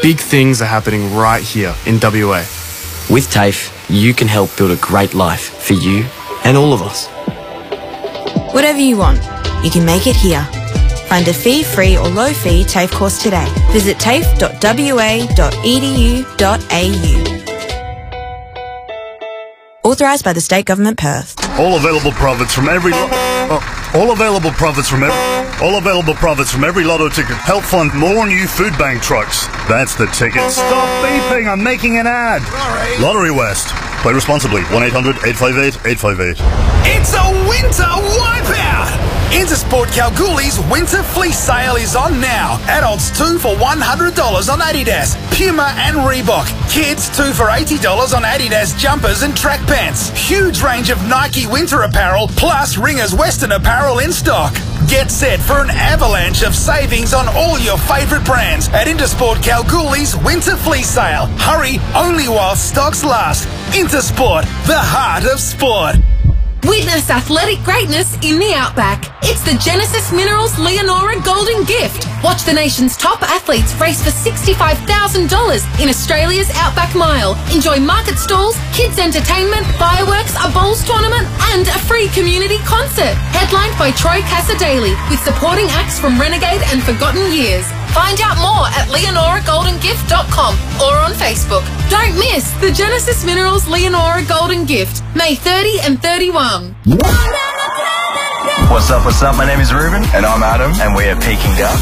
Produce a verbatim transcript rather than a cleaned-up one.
Big things are happening right here in W A. With TAFE, you can help build a great life for you and all of us. Whatever you want, you can make it here. Find a fee-free or low-fee TAFE course today. Visit tafe dot w a dot e d u dot a u. Authorised by the State Government, Perth. All available profits from every... Lo- oh, all available profits from every... All available profits from every lotto ticket help fund more new food bank trucks. That's the ticket. Stop beeping, I'm making an ad. Sorry. Lottery West. Play responsibly. one eight hundred eight five eight eight five eight. It's a winter wipeout! Intersport Kalgoorlie's winter fleece sale is on now. Adults two for one hundred dollars on Adidas, Puma and Reebok. Kids two for eighty dollars on Adidas jumpers and track pants. Huge range of Nike winter apparel plus Ringers Western apparel in stock. Get set for an avalanche of savings on all your favourite brands at Intersport Kalgoorlie's winter fleece sale. Hurry, only while stocks last. Intersport, the heart of sport. Witness athletic greatness in the Outback. It's the Genesis Minerals Leonora Golden Gift. Watch the nation's top athletes race for sixty-five thousand dollars in Australia's Outback Mile. Enjoy market stalls, kids entertainment, fireworks, a bowls tournament and a free community concert. Headlined by Troy Cassadaly with supporting acts from Renegade and Forgotten Years. Find out more at leonora golden gift dot com or on Facebook. Don't miss the Genesis Minerals Leonora Golden Gift, May thirtieth and thirty-first. What's up, what's up? My name is Ruben. And I'm Adam. And we are Peking Duck.